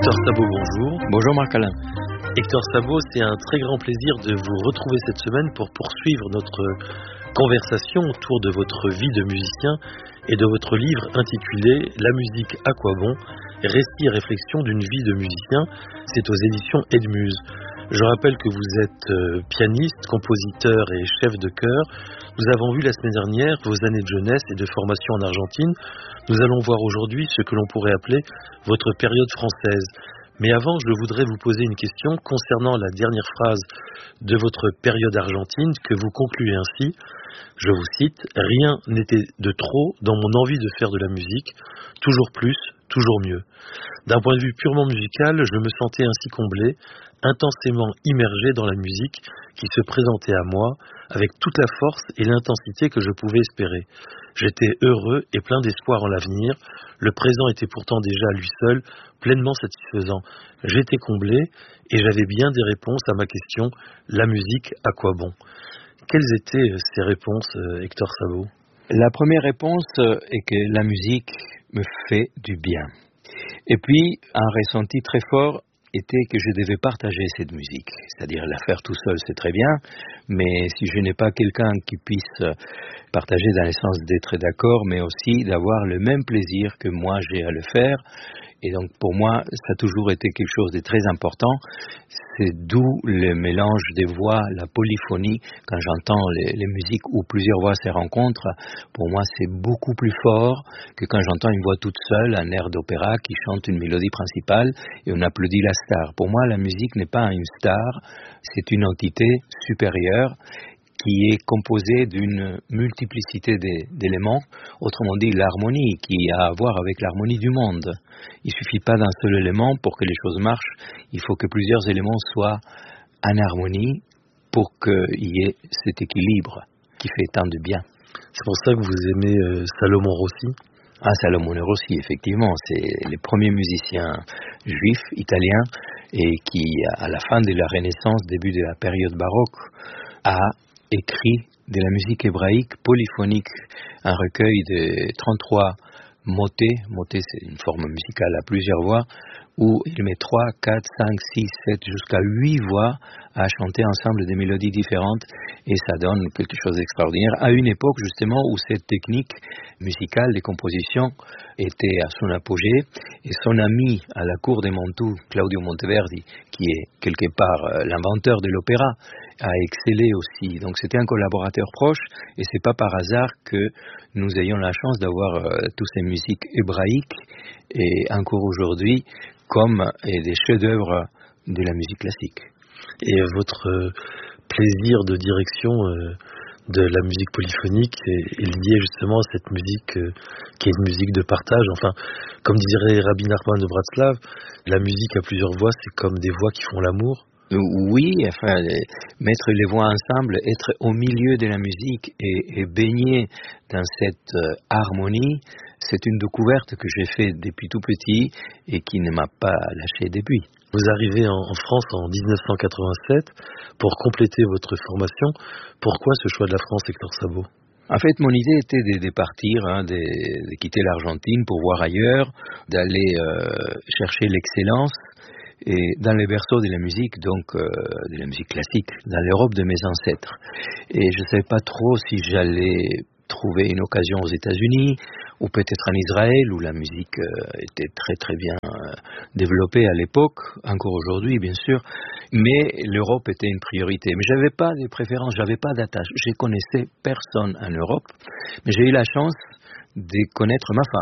Hector Sabot, bonjour. Bonjour Marc-Alain. Hector Sabot, c'est un très grand plaisir de vous retrouver cette semaine pour poursuivre notre conversation autour de votre vie de musicien et de votre livre intitulé « La musique à quoi bon ? Récits et réflexions d'une vie de musicien ». C'est aux éditions Edmuse. Je rappelle que vous êtes pianiste, compositeur et chef de chœur. Nous avons vu la semaine dernière vos années de jeunesse et de formation en Argentine. Nous allons voir aujourd'hui ce que l'on pourrait appeler votre période française. Mais avant, je voudrais vous poser une question concernant la dernière phrase de votre période argentine que vous concluez ainsi. Je vous cite, « Rien n'était de trop dans mon envie de faire de la musique, toujours plus, toujours mieux. » D'un point de vue purement musical, je me sentais ainsi comblé, intensément immergé dans la musique qui se présentait à moi avec toute la force et l'intensité que je pouvais espérer. J'étais heureux et plein d'espoir en l'avenir. Le présent était pourtant déjà à lui seul pleinement satisfaisant. J'étais comblé et j'avais bien des réponses à ma question « La musique, à quoi bon ?» Quelles étaient ces réponses, Hector Sabot ? La première réponse est que la musique me fait du bien. Et puis, un ressenti très fort était que je devais partager cette musique. C'est-à-dire la faire tout seul, c'est très bien, mais si je n'ai pas quelqu'un qui puisse partager dans le sens d'être d'accord, mais aussi d'avoir le même plaisir que moi j'ai à le faire. Et donc pour moi, ça a toujours été quelque chose de très important. C'est d'où le mélange des voix, la polyphonie. Quand j'entends les musiques où plusieurs voix se rencontrent, pour moi c'est beaucoup plus fort que quand j'entends une voix toute seule, un air d'opéra qui chante une mélodie principale et on applaudit la star. Pour moi, la musique n'est pas une star, c'est une entité supérieure qui est composée d'une multiplicité d'éléments, autrement dit l'harmonie qui a à voir avec l'harmonie du monde. Il ne suffit pas d'un seul élément pour que les choses marchent, il faut que plusieurs éléments soient en harmonie pour qu'il y ait cet équilibre qui fait tant de bien. C'est pour ça que vous aimez Salomon Rossi ? Ah, Salomon Rossi, effectivement, c'est le premier musicien juif italien et qui, à la fin de la Renaissance, début de la période baroque, a écrit de la musique hébraïque polyphonique, un recueil de 33 motets. Motet, c'est une forme musicale à plusieurs voix, où il met 3, 4, 5, 6, 7, jusqu'à 8 voix à chanter ensemble des mélodies différentes, et ça donne quelque chose d'extraordinaire, à une époque justement où cette technique musicale de composition était à son apogée, et son ami à la cour des Mantoux, Claudio Monteverdi, qui est quelque part l'inventeur de l'opéra, a excellé aussi. Donc c'était un collaborateur proche, et c'est pas par hasard que nous ayons la chance d'avoir toutes ces musiques hébraïques, et encore aujourd'hui, comme des chefs-d'œuvre de la musique classique. Et votre plaisir de direction de la musique polyphonique est lié justement à cette musique qui est une musique de partage. Enfin, comme dirait Rabbi Nachman de Bratslav, la musique à plusieurs voix, c'est comme des voix qui font l'amour. Oui, enfin, mettre les voix ensemble, être au milieu de la musique et baigner dans cette harmonie, c'est une découverte que j'ai faite depuis tout petit et qui ne m'a pas lâché depuis. Vous arrivez en France en 1987 pour compléter votre formation. Pourquoi ce choix de la France, Hector Sabot ? En fait, mon idée était de partir, de quitter l'Argentine pour voir ailleurs, d'aller chercher l'excellence. Et dans les berceaux de la musique, donc de la musique classique, dans l'Europe de mes ancêtres. Et je ne savais pas trop si j'allais trouver une occasion aux États-Unis ou peut-être en Israël où la musique était très très bien développée à l'époque, encore aujourd'hui bien sûr, mais l'Europe était une priorité. Mais j'avais pas de préférence, j'avais pas d'attache. Je connaissais personne en Europe, mais j'ai eu la chance de connaître ma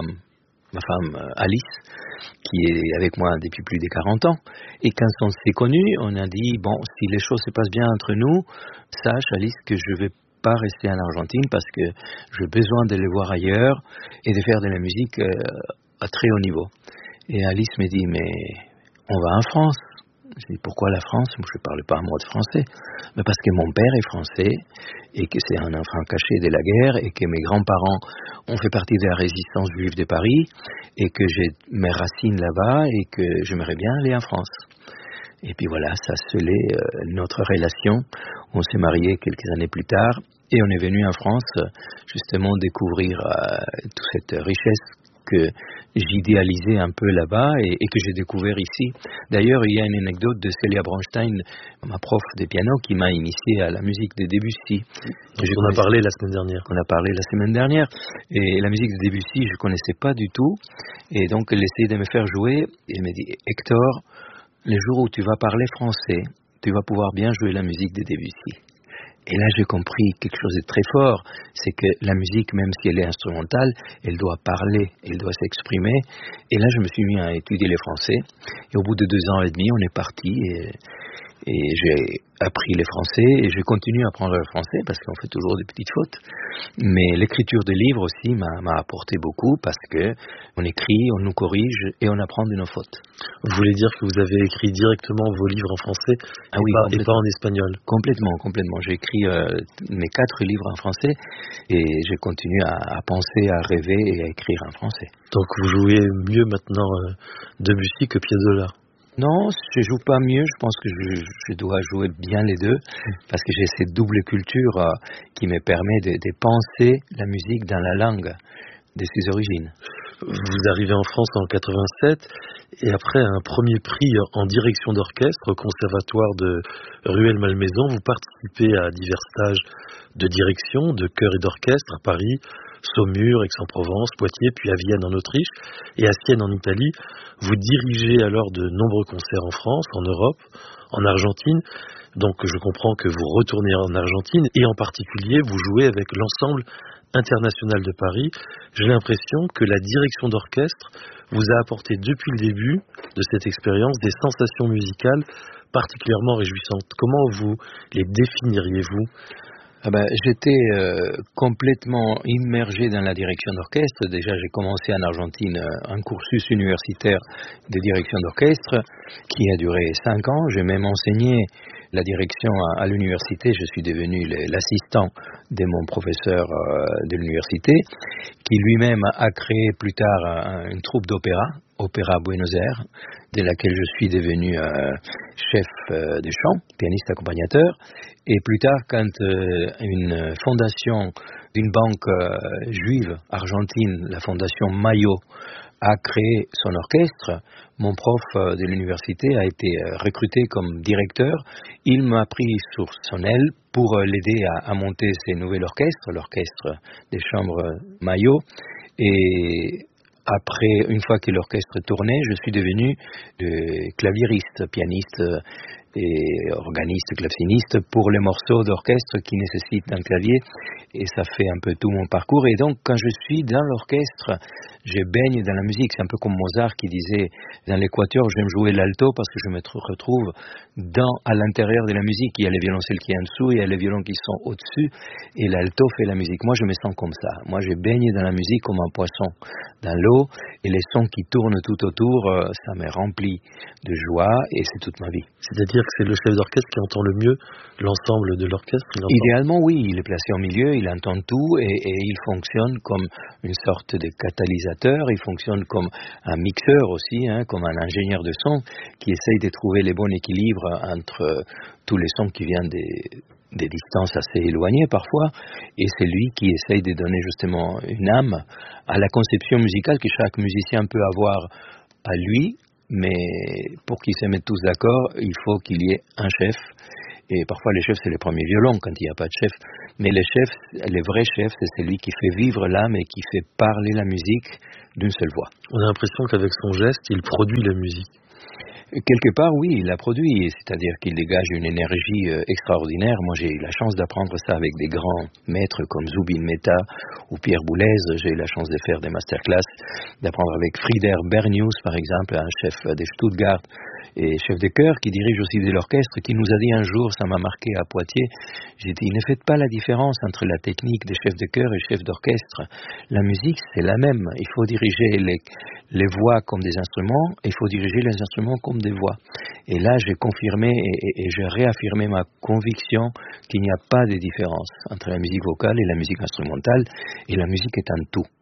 femme Alice, qui est avec moi depuis plus de 40 ans. Et quand on s'est connus, on a dit, bon, si les choses se passent bien entre nous, sache Alice que je ne vais pas rester en Argentine parce que j'ai besoin de les voir ailleurs et de faire de la musique à très haut niveau. Et Alice me dit, mais on va en France. Je dis, pourquoi la France ? Je ne parle pas un mot de français. Mais parce que mon père est français et que c'est un enfant caché de la guerre et que mes grands-parents ont fait partie de la résistance juive de Paris et que j'ai mes racines là-bas et que j'aimerais bien aller en France. Et puis voilà, ça scellait notre relation. On s'est mariés quelques années plus tard et on est venu en France justement découvrir toute cette richesse que j'idéalisais un peu là-bas et que j'ai découvert ici. D'ailleurs, il y a une anecdote de Celia Bronstein, ma prof de piano, qui m'a initié à la musique de Debussy. On a parlé la semaine dernière. On a parlé la semaine dernière. Et la musique de Debussy, je ne connaissais pas du tout. Et donc, elle essayait de me faire jouer. Et elle m'a dit, Hector, les jours où tu vas parler français, tu vas pouvoir bien jouer la musique de Debussy. Et là, j'ai compris quelque chose de très fort, c'est que la musique, même si elle est instrumentale, elle doit parler, elle doit s'exprimer. Et là, je me suis mis à étudier le français. Et au bout de 2 ans et demi, on est parti et j'ai appris le français et je continue à apprendre le français parce qu'on fait toujours des petites fautes. Mais l'écriture de livres aussi m'a apporté beaucoup parce que on écrit, on nous corrige et on apprend de nos fautes. Vous voulez dire que vous avez écrit directement vos livres en français et pas en espagnol? Complètement. J'ai écrit mes 4 livres en français et j'ai continué à penser, à rêver et à écrire en français. Donc vous jouez mieux maintenant Debussy que Piazzolla? Non, je joue pas mieux, je pense que je dois jouer bien les deux, parce que j'ai cette double culture qui me permet de penser la musique dans la langue de ses origines. Vous arrivez en France en 87, et après un premier prix en direction d'orchestre au conservatoire de Rueil-Malmaison, vous participez à divers stages de direction, de chœur et d'orchestre à Paris, Saumur, Aix-en-Provence, Poitiers, puis à Vienne en Autriche et à Sienne en Italie. Vous dirigez alors de nombreux concerts en France, en Europe, en Argentine. Donc je comprends que vous retournez en Argentine et en particulier vous jouez avec l'Ensemble international de Paris. J'ai l'impression que la direction d'orchestre vous a apporté depuis le début de cette expérience des sensations musicales particulièrement réjouissantes. Comment vous les définiriez-vous ? J'étais complètement immergé dans la direction d'orchestre. Déjà, j'ai commencé en Argentine un cursus universitaire de direction d'orchestre qui a duré 5 ans. J'ai même enseigné la direction à l'université. Je suis devenu l'assistant de mon professeur de l'université, qui lui-même a créé plus tard une troupe d'opéra, Opéra Buenos Aires, de laquelle je suis devenu chef de chant, pianiste accompagnateur. Et plus tard, quand une fondation d'une banque juive argentine, la fondation Mayo, a créé son orchestre, mon prof de l'université a été recruté comme directeur. Il m'a pris sur son aile pour l'aider à monter ce nouvel orchestre, l'orchestre des chambres Mayo. Et après, une fois que l'orchestre tournait, je suis devenu claviériste, pianiste et organiste, claveciniste pour les morceaux d'orchestre qui nécessitent un clavier. Et ça fait un peu tout mon parcours. Et donc, quand je suis dans l'orchestre, je baigne dans la musique. C'est un peu comme Mozart qui disait, dans l'équateur, j'aime jouer l'alto parce que je me retrouve à l'intérieur de la musique. Il y a les violoncelles qui sont en dessous, il y a les violons qui sont au-dessus, et l'alto fait la musique. Moi, je me sens comme ça. Moi, je baigne dans la musique comme un poisson dans l'eau, et les sons qui tournent tout autour, ça me remplit de joie, et c'est toute ma vie. C'est-à-dire que c'est le chef d'orchestre qui entend le mieux l'ensemble de l'orchestre? Idéalement, oui. Il est placé au milieu, il entend tout, et il fonctionne comme une sorte de catalyseur, il fonctionne comme un mixeur aussi, comme un ingénieur de son qui essaye de trouver les bons équilibres entre tous les sons qui viennent des distances assez éloignées parfois, et c'est lui qui essaye de donner justement une âme à la conception musicale que chaque musicien peut avoir à lui, mais pour qu'ils se mettent tous d'accord, il faut qu'il y ait un chef. Et parfois, les chefs, c'est les premiers violons quand il n'y a pas de chef. Mais les vrais chefs, c'est celui qui fait vivre l'âme et qui fait parler la musique d'une seule voix. On a l'impression qu'avec son geste, il produit la musique. Quelque part, oui, il la produit, c'est-à-dire qu'il dégage une énergie extraordinaire. Moi, j'ai eu la chance d'apprendre ça avec des grands maîtres comme Zubin Mehta ou Pierre Boulez. J'ai eu la chance de faire des masterclass, d'apprendre avec Frieder Bernius, par exemple, un chef de Stuttgart et chef de chœur qui dirige aussi de l'orchestre, qui nous a dit un jour, ça m'a marqué à Poitiers, j'ai dit, ne faites pas la différence entre la technique des chefs de chœur et chefs d'orchestre. La musique, c'est la même. Il faut diriger les voix comme des instruments, il faut diriger les instruments comme des voix. Et là, j'ai confirmé et j'ai réaffirmé ma conviction qu'il n'y a pas de différence entre la musique vocale et la musique instrumentale, et la musique est un tout.